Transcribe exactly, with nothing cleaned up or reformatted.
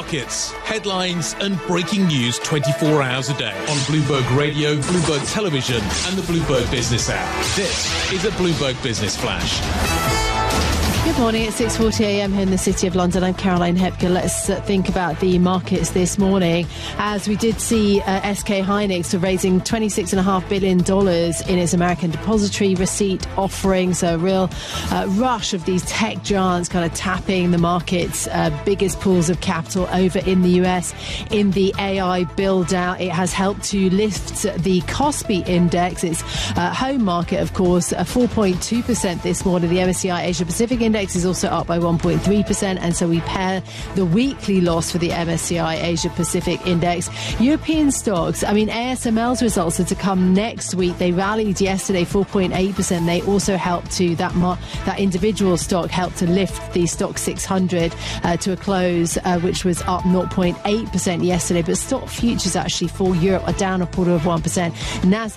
markets, headlines and breaking news twenty-four hours a day on Bloomberg Radio, Bloomberg Television and the Bloomberg Business app. This is a Bloomberg Business Flash. Good morning. It's six forty a m here in the City of London. I'm Caroline Hepker. Let's uh, think about the markets this morning, as we did see uh, S K Hynix raising twenty-six point five billion dollars in its American depository receipt offering. So a real uh, rush of these tech giants kind of tapping the market's uh, biggest pools of capital over in the U S in the A I build-out. It has helped to lift the Kospi index, its uh, home market, of course, uh, four point two percent this morning. The M S C I Asia Pacific index is also up by one point three percent, and so we pair the weekly loss for the M S C I Asia Pacific index. European stocks, I mean, A S M L's results are to come next week. They rallied yesterday four point eight percent. They also helped to, that mar- that individual stock helped to lift the stock six hundred uh, to a close, uh, which was up zero point eight percent yesterday. But stock futures actually for Europe are down a quarter of one percent. NASDAQ